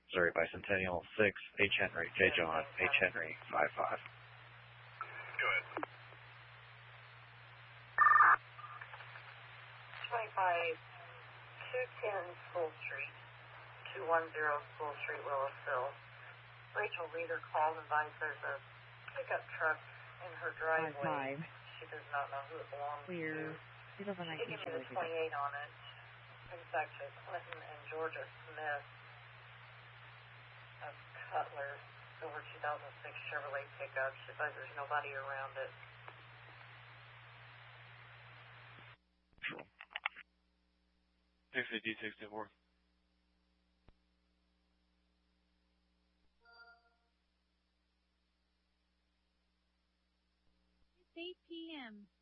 Missouri Bicentennial 6, H. Henry, J. John, H. Henry, 55. Go ahead. 210 School Street, 210 School Street, Willisville. Rachel Reeder called and advised there's a pickup truck in her driveway. She does not know who it belongs to. She doesn't like She gave me the 28 on it. It's actually Clinton and Georgia Smith of Cutler, silver 2006 Chevrolet pickup. She says there's nobody around it. Thanks for the D6 10-4. It's 8 p.m.